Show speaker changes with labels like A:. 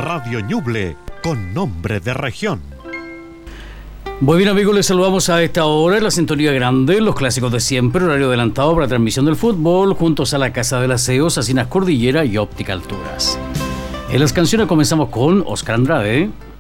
A: Radio Ñuble, con nombre de región.
B: Muy bien, amigos, les saludamos a esta hora en la sintonía grande, los clásicos de siempre, horario adelantado para transmisión del fútbol, juntos a la Casa del Aseo, Sacinas Cordillera y Óptica Alturas. En las canciones comenzamos con Oscar Andrade,